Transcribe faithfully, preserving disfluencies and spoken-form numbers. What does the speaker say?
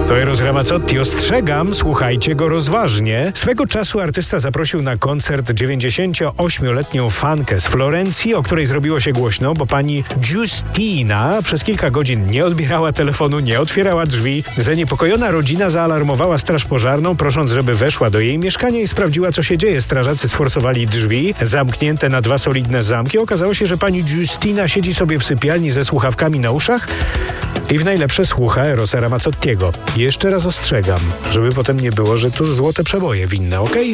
To Eros Ramazzotti, ostrzegam, słuchajcie go rozważnie. Swego czasu artysta zaprosił na koncert dziewięćdziesięcioośmioletnią fankę z Florencji, o której zrobiło się głośno, bo pani Giustina przez kilka godzin nie odbierała telefonu, nie otwierała drzwi. Zaniepokojona rodzina zaalarmowała straż pożarną, prosząc, żeby weszła do jej mieszkania i sprawdziła, co się dzieje. Strażacy sforsowali drzwi, zamknięte na dwa solidne zamki. Okazało się, że pani Giustina siedzi sobie w sypialni ze słuchawkami na uszach i w najlepsze słucha Erosa Ramazzottiego. Jeszcze raz ostrzegam, żeby potem nie było, że tu złote przeboje winne, okej?